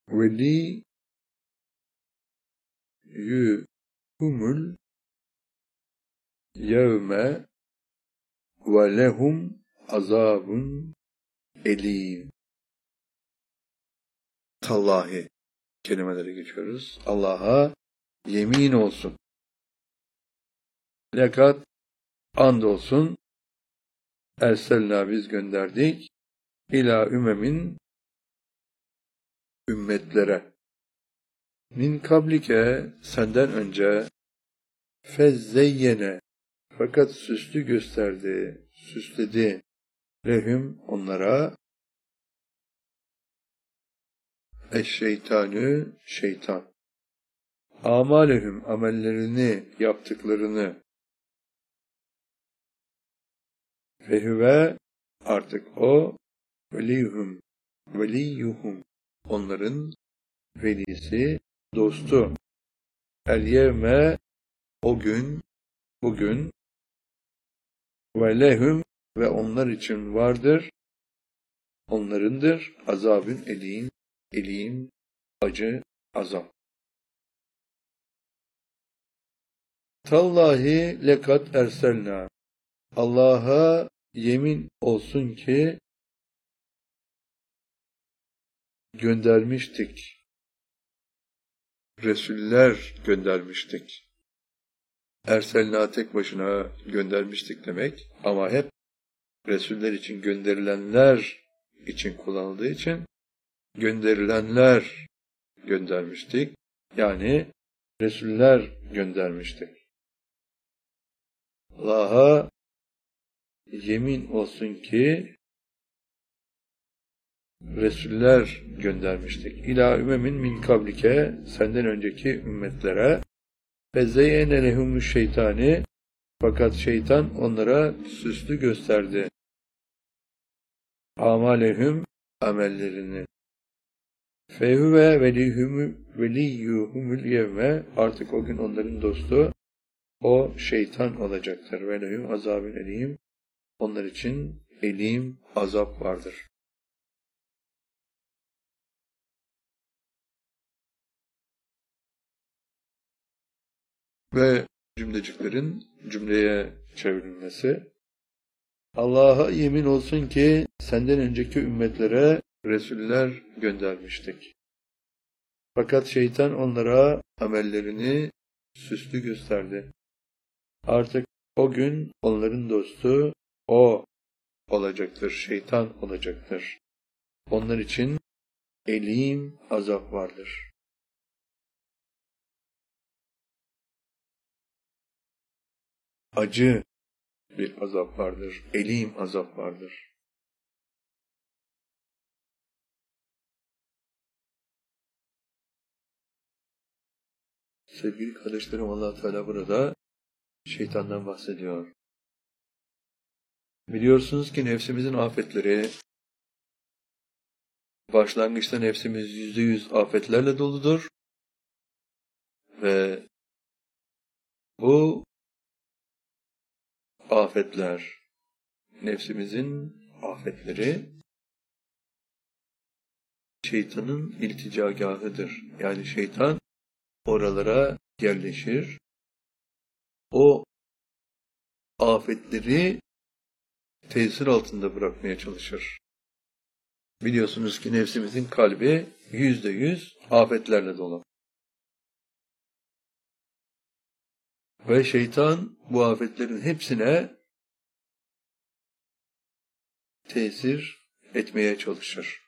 veliyyuhumul yevme ve lehum azabun elim. Tallahi kelimeleri geçiyoruz. Allah'a yemin olsun. Lekad andolsun erselna biz gönderdik ila ümemin ümmetlere min kablike senden önce fezzeyyene fakat süslü gösterdi, süsledi lehum onlara eşşeytanü şeytan amalehum amellerini yaptıklarını fehüve artık o veliyuhum onların velisi dostu el yevme o gün bugün ve lehum ve onlar için vardır onlarındır azabın elim acı azap. Tallahi lekad erselna Allah'a yemin olsun ki göndermiştik. Resuller göndermiştik. Erselna tek başına göndermiştik demek ama hep Resuller için gönderilenler için kullanıldığı için gönderilenler göndermiştik. Yani Resuller göndermiştik. Allah'a yemin olsun ki Resuller göndermiştik. İlâ ümemin min kablike senden önceki ümmetlere fezeyyene lehumüş şeytani fakat şeytan onlara süslü gösterdi. Amalehum amellerini. Fehüve veliyyuhumul yevme artık o gün onların dostu o şeytan olacaktır. Ve lehum azabun elim onlar için elim azap vardır. Ve cümleciklerin cümleye çevrilmesi. Allah'a yemin olsun ki senden önceki ümmetlere Resuller göndermiştik. Fakat şeytan onlara amellerini süslü gösterdi. Artık o gün onların dostu o olacaktır, şeytan olacaktır. Onlar için elim azap vardır. Acı bir azap vardır, elim azap vardır. Sevgili kardeşlerim, Allah-u Teala burada şeytandan bahsediyor. Biliyorsunuz ki nefsimizin afetleri, başlangıçta nefsimiz %100 afetlerle doludur ve bu afetler, nefsimizin afetleri şeytanın ilticagahıdır. Yani şeytan oralara yerleşir. O afetleri tesir altında bırakmaya çalışır. Biliyorsunuz ki nefsimizin kalbi %100 afetlerle dolu. Ve şeytan bu afetlerin hepsine tesir etmeye çalışır.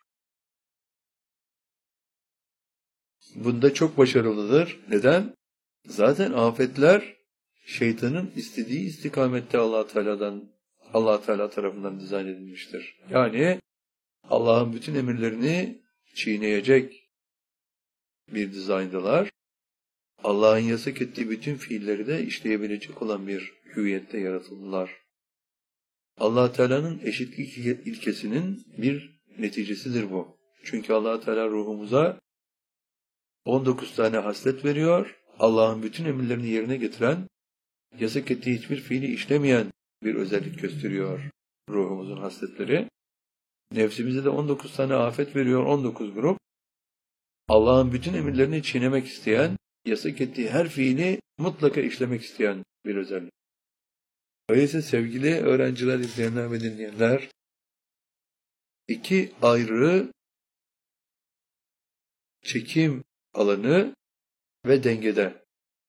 Bunda çok başarılıdır. Neden? Zaten afetler şeytanın istediği istikamette Allah Teala tarafından dizayn edilmiştir. Yani Allah'ın bütün emirlerini çiğneyecek bir dizayndalar. Allah'ın yasak ettiği bütün fiilleri de işleyebilecek olan bir hüviyette yaratıldılar. Allah Teala'nın eşitlik ilkesinin bir neticesidir bu. Çünkü Allah Teala ruhumuza 19 tane haslet veriyor. Allah'ın bütün emirlerini yerine getiren, yasak ettiği hiçbir fiili işlemeyen bir özellik gösteriyor ruhumuzun hasletleri. Nefsimize de 19 tane afet veriyor, 19 grup. Allah'ın bütün emirlerini çiğnemek isteyen, yasak ettiği her fiili mutlaka işlemek isteyen bir özellik. Öyleyse sevgili öğrenciler, izleyenler ve dinleyenler, iki ayrı çekim alanı ve dengede.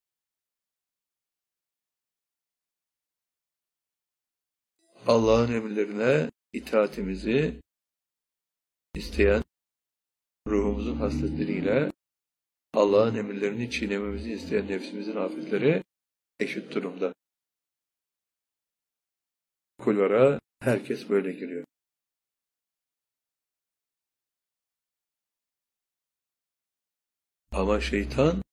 Allah'ın emirlerine itaatimizi isteyen ruhumuzun hasletleriyle Allah'ın emirlerini çiğnememizi isteyen nefsimizin afetleri eşit durumda. Kulvara herkes böyle giriyor. Ama şeytan,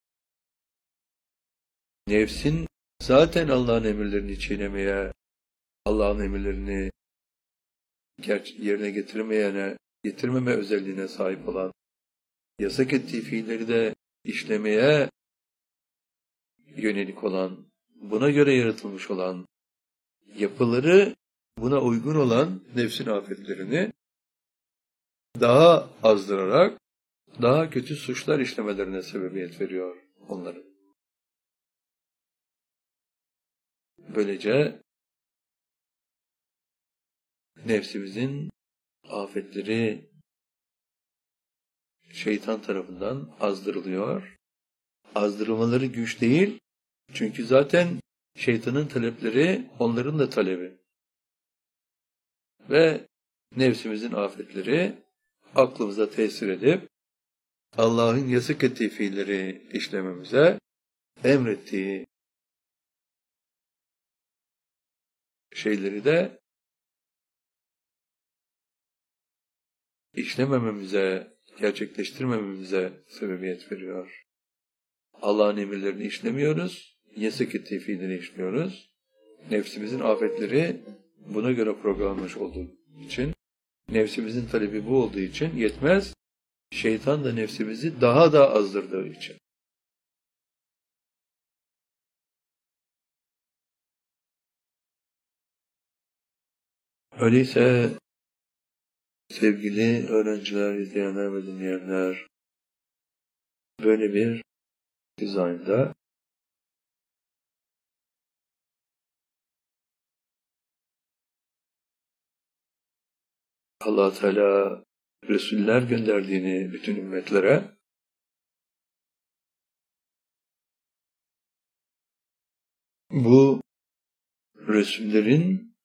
nefsin zaten Allah'ın emirlerini çiğnemeye, Allah'ın emirlerini yerine getirmeme özelliğine sahip olan, yasak ettiği fiilleri de işlemeye yönelik olan, buna göre yaratılmış olan, yapıları buna uygun olan nefsin afetlerini daha azdırarak daha kötü suçlar işlemelerine sebebiyet veriyor onların. Böylece nefsimizin afetleri şeytan tarafından azdırılıyor. Azdırılmaları güç değil, çünkü zaten şeytanın talepleri onların da talebi. Ve nefsimizin afetleri aklımıza tesir edip Allah'ın yasak ettiği fiilleri işlememize, emrettiği şeyleri de işlemememize, gerçekleştirmememize sebebiyet veriyor. Allah'ın emirlerini işlemiyoruz, yasak ettiği fiilleri işliyoruz. Nefsimizin afetleri buna göre programlanmış olduğu için, nefsimizin talebi bu olduğu için yetmez, şeytan da nefsimizi daha da azdırdığı için. Öyleyse sevgili öğrenciler, izleyenler ve dinleyenler, böyle bir dizaynda Allah Teala Resuller gönderdiğini bütün ümmetlere bu Resullerin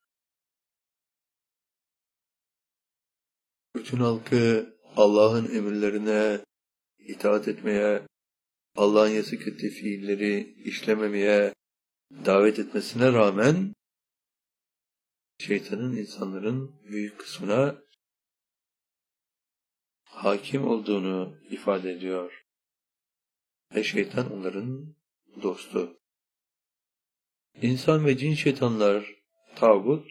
bütün halkı Allah'ın emirlerine itaat etmeye, Allah'ın yasak ettiği fiilleri işlememeye davet etmesine rağmen şeytanın insanların büyük kısmına hakim olduğunu ifade ediyor. Ve şeytan onların dostu. İnsan ve cin şeytanlar, tağut,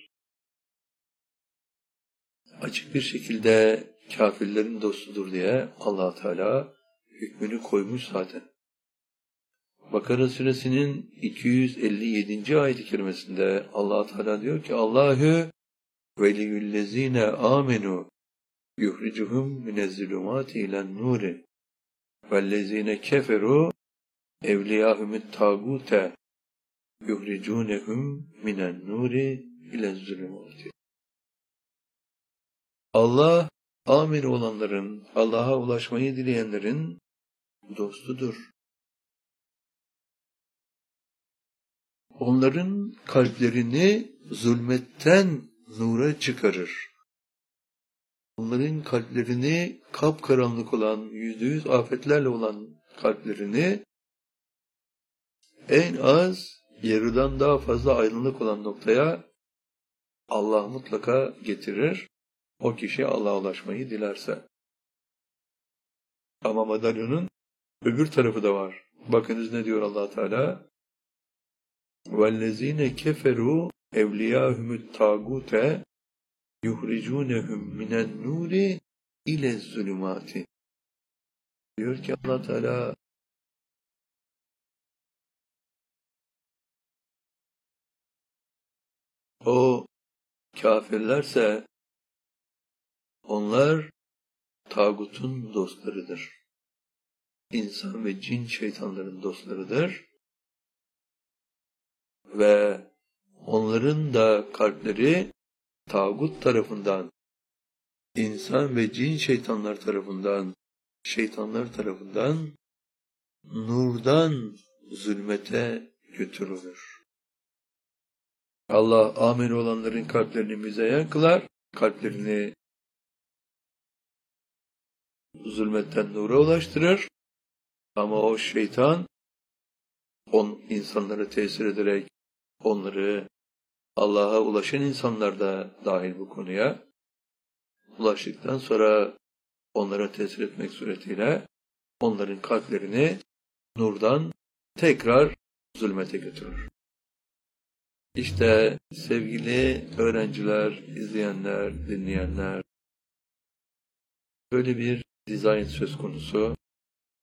açık bir şekilde kafirlerin dostudur diye Allah Teala hükmünü koymuş zaten. Bakara suresinin 257. ayet-i kerimesinde Allah Teala diyor ki Allahu veliyyullezine amenu yuhricuhum minezzulumati ilen nuri vellezine keferu evliyahumut tagute yuhricunehum minen nuri ilezzulumati. Allah, amin olanların, Allah'a ulaşmayı dileyenlerin dostudur. Onların kalplerini zulmetten nura çıkarır. Onların kalplerini kapkaranlık olan, %100 afetlerle olan kalplerini en az yarıdan daha fazla aydınlık olan noktaya Allah mutlaka getirir. O kişi Allah'a ulaşmayı dilerse. Ama madalyonun öbür tarafı da var. Bakınız ne diyor Allah Teala? وَالَّذ۪ينَ كَفَرُوا اَوْلِيَاهُمُ التَّاغُوتَ يُخْرِجُونَهُمْ مِنَ النُّورِ اِلَى الظُّلُمَاتِ. Diyor ki Allah Teala, o kafirlerse onlar tağutun dostlarıdır. insan ve cin şeytanların dostlarıdır. Ve onların da kalpleri tağut tarafından, insan ve cin şeytanlar tarafından nurdan zulmete götürülür. Allah amin olanların kalplerini müzeyyen kılar, kalplerini zulmetten nura ulaştırır. Ama o şeytan, insanlara tesir ederek onları, Allah'a ulaşan insanlar da dahil bu konuya, ulaştıktan sonra onlara tesir etmek suretiyle onların kalplerini nurdan tekrar zulmete götürür. İşte sevgili öğrenciler, izleyenler, dinleyenler, böyle bir dizayn söz konusu.